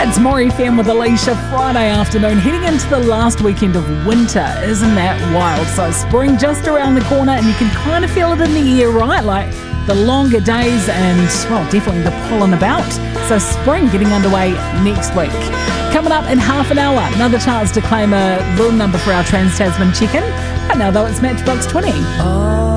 It's More FM with Alicia. Friday afternoon, heading into the last weekend of winter. Isn't that wild? So spring just around the corner, and you can kind of feel it in the air, right? Like the longer days and, well, definitely the pollen about. So spring getting underway next week. Coming up in half an hour, another chance to claim a room number for our Trans-Tasman check-in. Right now, though, it's Matchbox 20.